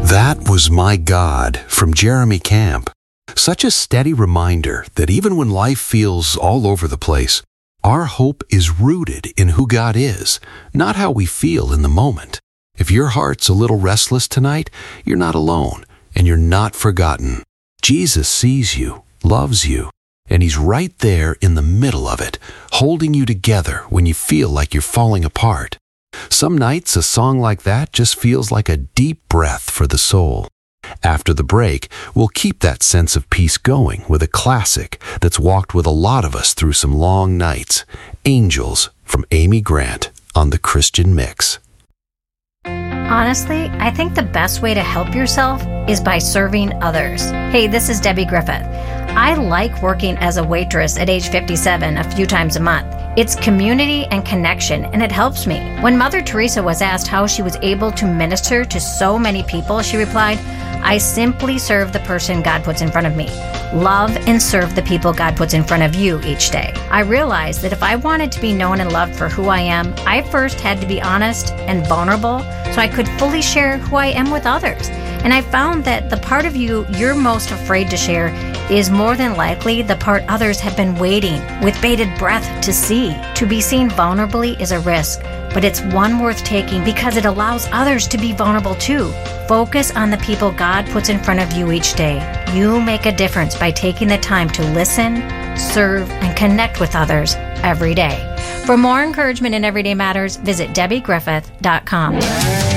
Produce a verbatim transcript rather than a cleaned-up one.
That was My God from Jeremy Camp. Such a steady reminder that even when life feels all over the place, our hope is rooted in who God is, not how we feel in the moment. If your heart's a little restless tonight, you're not alone, and you're not forgotten. Jesus sees you, loves you, and He's right there in the middle of it, holding you together when you feel like you're falling apart. Some nights, a song like that just feels like a deep breath for the soul. After the break, we'll keep that sense of peace going with a classic that's walked with a lot of us through some long nights. Angels from Amy Grant on the Christian Mix. Honestly, I think the best way to help yourself is by serving others. Hey, this is Debbie Griffith. I like working as a waitress at age fifty-seven a few times a month. It's community and connection, and it helps me. When Mother Teresa was asked how she was able to minister to so many people, she replied, I simply serve the person God puts in front of me. Love and serve the people God puts in front of you each day. I realized that if I wanted to be known and loved for who I am, I first had to be honest and vulnerable so I could fully share who I am with others. And I found that the part of you you're most afraid to share is more than likely the part others have been waiting with bated breath to see. To be seen vulnerably is a risk, but it's one worth taking because it allows others to be vulnerable too. Focus on the people God puts in front of you each day. You make a difference by taking the time to listen, serve, and connect with others every day. For more encouragement in Everyday Matters, visit Debbie Griffith dot com.